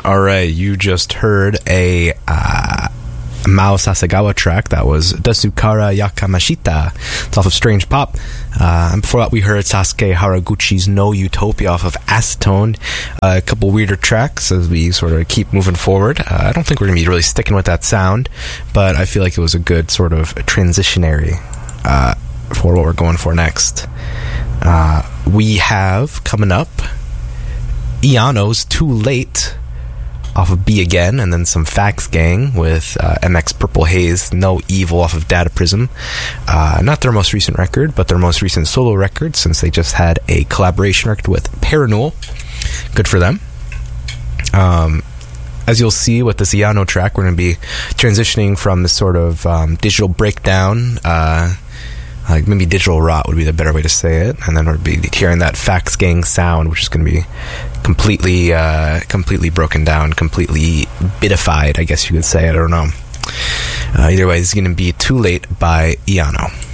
All right, you just heard a Mao Sasagawa track. That was Dasukara Yakamashita. It's off of Strange Pop. And before that, we heard Sasuke Haraguchi's No Utopia off of Acetone. A couple weirder tracks as we sort of keep moving forward. I don't think we're going to be really sticking with that sound, but I feel like it was a good sort of transitionary for what we're going for next. We have coming up Iano's Too Late off of Be Again, and then some Fax Gang with MX Purple Haze, No Evil off of Data Prism. Not their most recent record, but their most recent solo record, since they just had a collaboration record with Parannoul. Good for them. As you'll see with this Iano track, we're going to be transitioning from this sort of digital breakdown, like maybe digital rot would be the better way to say it, and then we'll be hearing that Fax Gang sound, which is going to be completely broken down, completely bitified, I guess you could say. I don't know. Either way, it's going to be Too Late by Iano.